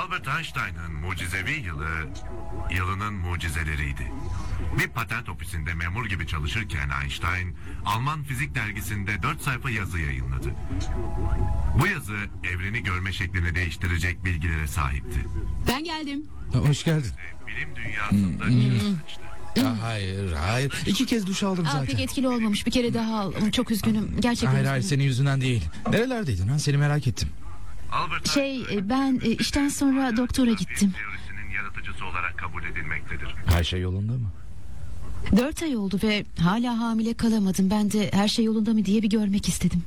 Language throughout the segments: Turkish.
Albert Einstein'ın mucizevi yılının mucizeleriydi. Bir patent ofisinde memur gibi çalışırken Einstein, Alman Fizik dergisinde 4 sayfa yazı yayınladı. Bu yazı evreni görme şeklini değiştirecek bilgilere sahipti. Ben geldim. Hoş geldin. Bilim dünyasında çıkmıştı. Hayır. 2 kez duş aldım zaten. Pek etkili olmamış. Bir kere daha al. Çok üzgünüm. Gerçekten Hayır üzgünüm. senin yüzünden değil. Nerelerdeydin ha? Seni merak ettim. Albert Ben işten sonra doktora gittim. teorisinin yaratıcısı olarak kabul edilmektedir. Her şey yolunda mı? 4 ay oldu ve hala hamile kalamadım. Ben de her şey yolunda mı diye bir görmek istedim.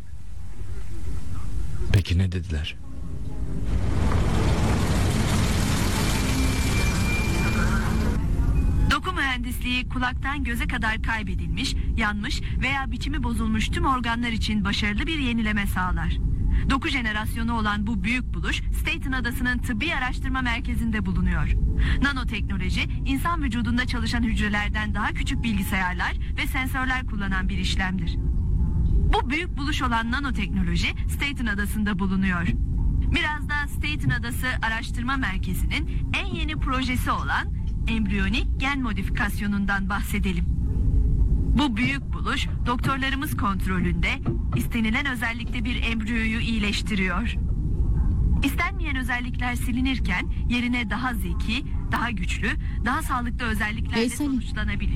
Peki ne dediler? Doku mühendisliği kulaktan göze kadar kaybedilmiş, yanmış veya biçimi bozulmuş tüm organlar için başarılı bir yenileme sağlar. Doku jenerasyonu olan bu büyük buluş Staten Adası'nın tıbbi araştırma merkezinde bulunuyor. Nanoteknoloji, insan vücudunda çalışan hücrelerden daha küçük bilgisayarlar ve sensörler kullanan bir işlemdir. Bu büyük buluş olan nanoteknoloji Staten Adası'nda bulunuyor. Biraz da Staten Adası Araştırma Merkezi'nin en yeni projesi olan embriyonik gen modifikasyonundan bahsedelim. Bu büyük buluş doktorlarımız kontrolünde istenilen özellikle bir embriyoyu iyileştiriyor. İstenmeyen özellikler silinirken yerine daha zeki, daha güçlü, daha sağlıklı özelliklerle Hey Sunny. sonuçlanabiliyor.